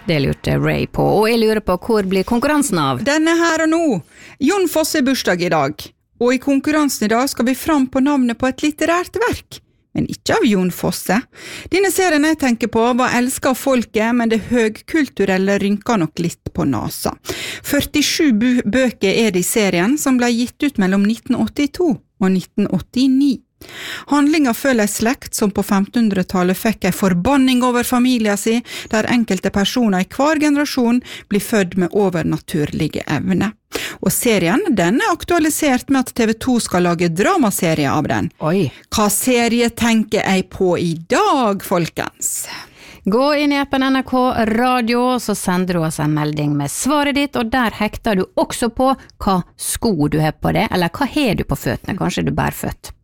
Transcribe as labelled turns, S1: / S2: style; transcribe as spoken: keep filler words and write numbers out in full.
S1: Det lurte Ray på, og jeg lurer på hvor blir konkurransen av?
S2: Den er her og nå. Jon Fosse er bursdag i dag, og i konkurransen i dag skal vi fram på navnet på et litterært verk. Men ikke av Jon Fosse. Denne serien jeg tenker på var elsket av folket, men det høgkulturelle rynker nok litt på nasa. førtisju bøker er det i serien, som ble gitt ut mellom nitten åttito og nitten åttini. Handlinga følger ei slekt som på femtenhundretallet fikk ei forbanning over familien sin, der enkelte personer i hver generasjon blir født med overnaturlige evner. Og serien, den er aktualisert med at T V to skal lage dramaserie av den.
S1: Oi.
S2: Hva serie tenker jeg på i dag, folkens?
S1: Gå inn i appen N R K Radio, så sender du oss en melding med svaret ditt, og der hekter du også på hva sko du har på det, eller hva har du på føttene, kanskje du bærer føtt.